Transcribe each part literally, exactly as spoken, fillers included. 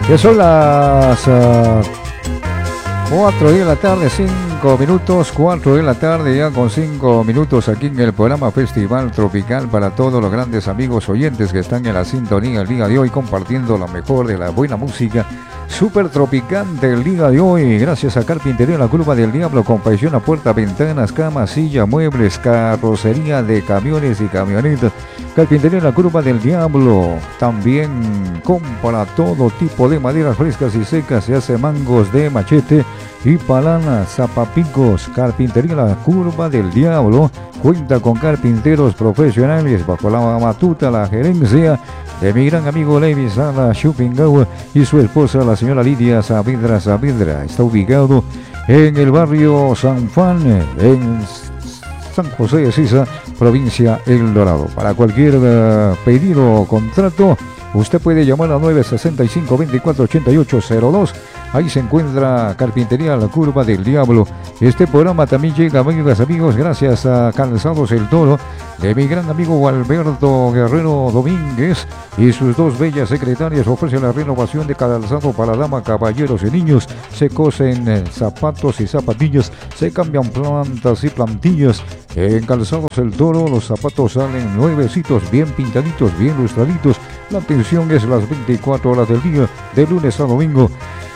Ya son las uh, cuatro de la tarde, cinco minutos, cuatro de la tarde ya con cinco minutos aquí en el programa Festival Tropical para todos los grandes amigos oyentes que están en la sintonía el día de hoy compartiendo la mejor de la buena música super tropical del día de hoy. Gracias a Carpintería La Curva del Diablo, confección a puerta, ventanas, camas, silla, muebles, carrocería de camiones y camionetas. Carpintería La Curva del Diablo también compra todo tipo de maderas frescas y secas, se hace mangos de machete y palanas, zapapicos. Carpintería La Curva del Diablo cuenta con carpinteros profesionales bajo la batuta, la gerencia de mi gran amigo Levi Sala Schupingau y su esposa la señora Lidia Saavedra Saavedra. Está ubicado en el barrio San Juan, en San José de Sisa, provincia El Dorado. Para cualquier uh, pedido o contrato, usted puede llamar a nueve sesenta y cinco, veinticuatro ochenta y ocho cero dos. Ahí se encuentra Carpintería La Curva del Diablo. Este programa también llega, amigas, amigos, gracias a Calzados El Toro, de mi gran amigo Alberto Guerrero Domínguez y sus dos bellas secretarias. Ofrece la renovación de calzado para dama, caballeros y niños. Se cosen eh, zapatos y zapatillas, se cambian plantas y plantillas. En Calzados El Toro los zapatos salen nuevecitos, bien pintaditos, bien lustraditos. La atención es las veinticuatro horas del día, de lunes a domingo.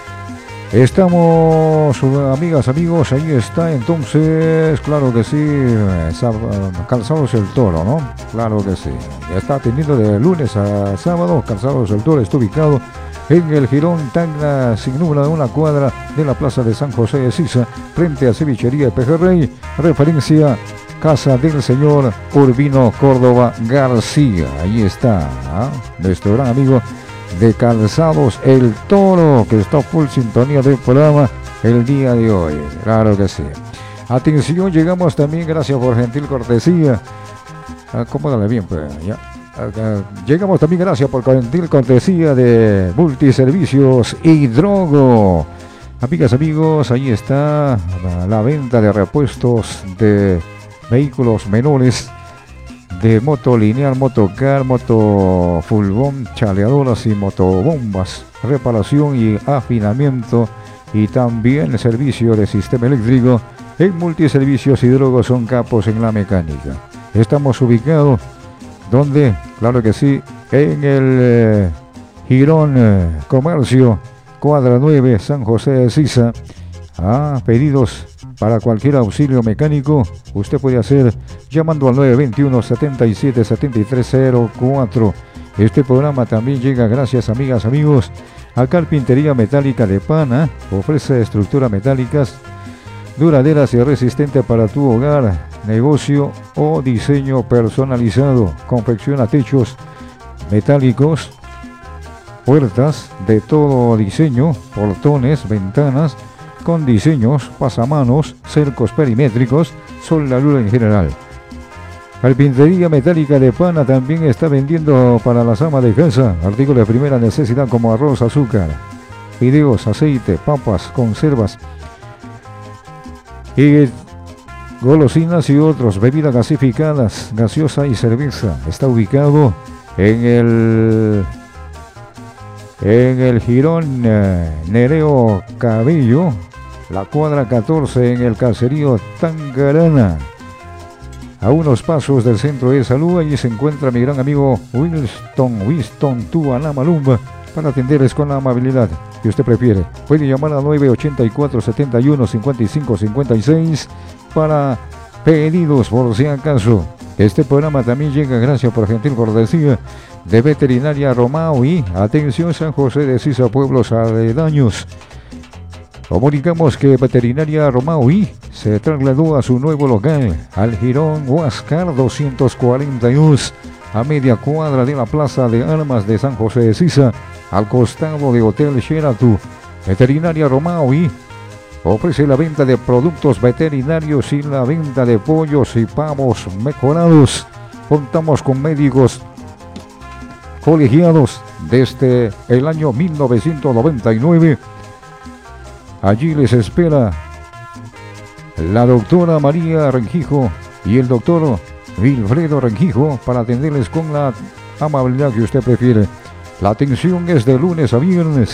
Estamos, amigas, amigos, ahí está, entonces, claro que sí, Calzados El Toro, ¿no? Claro que sí, está atendiendo de lunes a sábado. Calzados El Toro está ubicado en el Jirón Tacna, sin número, de una cuadra de la plaza de San José de Sisa, frente a Cevichería de Pejerrey, referencia Casa del señor Urbino Córdoba García. Ahí está, ¿eh? Nuestro gran amigo de Calzados El Toro, que está full sintonía del programa el día de hoy. Claro que sí. Atención, llegamos también, gracias por gentil cortesía. Acomódale bien, pues, ya. Llegamos también gracias por gentil cortesía de Multiservicios Hidrogo. Amigas, amigos, ahí está la, la venta de repuestos de vehículos menores, de moto lineal, motocar, moto fulbón, chaleadoras y motobombas, reparación y afinamiento, y también servicio de sistema eléctrico. En Multiservicios Hidrogo son capos en la mecánica. Estamos ubicados, ¿dónde? Claro que sí, en el eh, Jirón eh, Comercio, cuadra nueve, San José de Sisa. Ah, pedidos para cualquier auxilio mecánico, usted puede hacer llamando al nueve veintiuno, setenta y siete, setenta y tres cero cuatro. Este programa también llega gracias, amigas, amigos, a Carpintería Metálica de Pana. Ofrece estructuras metálicas duraderas y resistentes para tu hogar, negocio o diseño personalizado. Confecciona techos metálicos, puertas de todo diseño, portones, ventanas con diseños, pasamanos, cercos perimétricos, soldadura en general. Carpintería Metálica de Pana también está vendiendo para las amas de casa artículos de primera necesidad como arroz, azúcar, fideos, aceite, papas, conservas y golosinas y otros, bebidas gasificadas, gaseosa y cerveza. Está ubicado en el en el Jirón eh, Nereo Cabello, la cuadra catorce, en el caserío Tangarana, a unos pasos del centro de salud. Allí se encuentra mi gran amigo Winston, Winston Tuanamalumba, para atenderles con la amabilidad que usted prefiere. Puede llamar a nueve ochenta y cuatro, setenta y uno, cincuenta y cinco cincuenta y seis para pedidos, por si acaso. Este programa también llega gracias por gentil cortesía de Veterinaria Romao y atención, San José de Sisa, pueblos aledaños. Comunicamos que Veterinaria Romao y se trasladó a su nuevo local, al Jirón Huáscar doscientos cuarenta y dos, a media cuadra de la Plaza de Armas de San José de Sisa, al costado de Hotel Sheraton. Veterinaria Romao y ofrece la venta de productos veterinarios y la venta de pollos y pavos mejorados. Contamos con médicos colegiados desde el año mil novecientos noventa y nueve. Allí les espera la doctora María Rengijo y el doctor Wilfredo Rengijo para atenderles con la amabilidad que usted prefiere. La atención es de lunes a viernes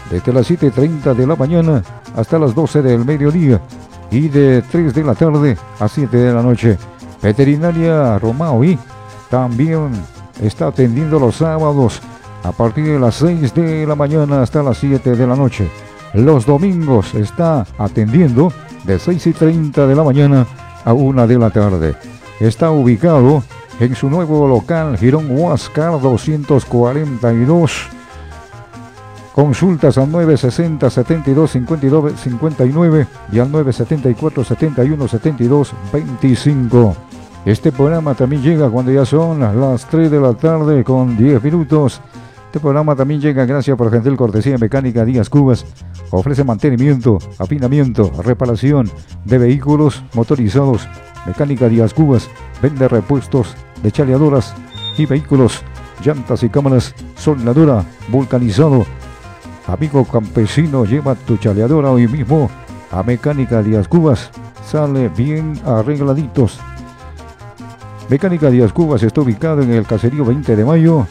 desde las siete y treinta de la mañana hasta las doce del mediodía y de tres de la tarde a siete de la noche. Veterinaria Romaui también está atendiendo los sábados a partir de las seis de la mañana hasta las siete de la noche. Los domingos está atendiendo de seis y treinta de la mañana a una de la tarde. Está ubicado en su nuevo local Girón Huáscar doscientos cuarenta y dos. Consultas al nueve sesenta, setenta y dos, cincuenta y dos, cincuenta y nueve y al nueve setenta y cuatro, setenta y uno, setenta y dos, veinticinco. Este programa también llega cuando ya son las tres de la tarde con diez minutos. Este programa también llega gracias por gentil cortesía de Mecánica Díaz Cubas. Ofrece mantenimiento, afinamiento, reparación de vehículos motorizados. Mecánica Díaz Cubas vende repuestos de chaleadoras y vehículos, llantas y cámaras, soldadura, vulcanizado. Amigo campesino, lleva tu chaleadora hoy mismo a Mecánica Díaz Cubas. Sale bien arregladitos. Mecánica Díaz Cubas está ubicado en el caserío veinte de mayo.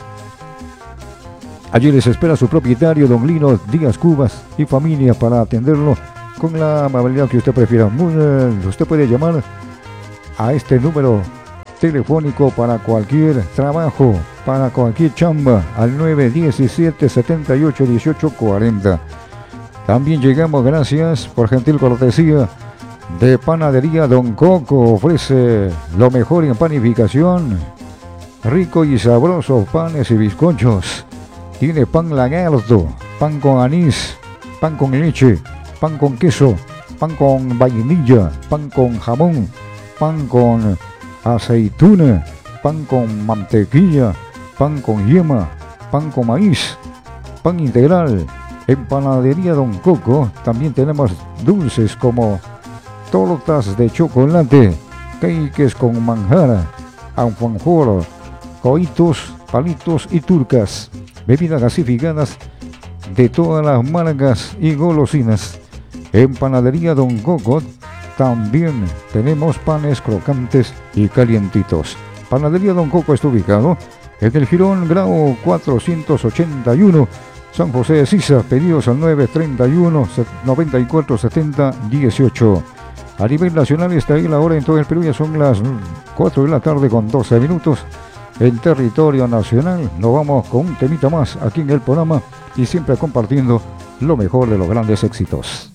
Allí les espera su propietario, don Lino Díaz Cubas y familia, para atenderlo con la amabilidad que usted prefiera. Muy, eh, usted puede llamar a este número telefónico para cualquier trabajo, para cualquier chamba, al nueve diecisiete, setenta y ocho, dieciocho cuarenta. También llegamos gracias por gentil cortesía de Panadería Don Coco. Ofrece lo mejor en panificación, rico y sabroso panes y bizcochos. Tiene pan lagarto, pan con anís, pan con leche, pan con queso, pan con vainilla, pan con jamón, pan con aceituna, pan con mantequilla, pan con yema, pan con maíz, pan integral. En Panadería Don Coco también tenemos dulces como tortas de chocolate, cakes con manjar, alfajor, coitos, palitos y turcas. Bebidas gasificadas de todas las marcas y golosinas. En Panadería Don Coco también tenemos panes crocantes y calientitos. Panadería Don Coco está ubicado en el Girón Grau cuatrocientos ochenta y uno, San José de Sisa. Pedidos al nueve treinta y uno, noventa y cuatro, setenta, dieciocho. A nivel nacional está ahí la hora en todo el Perú, ya son las cuatro de la tarde con doce minutos. En territorio nacional nos vamos con un temita más aquí en el programa y siempre compartiendo lo mejor de los grandes éxitos.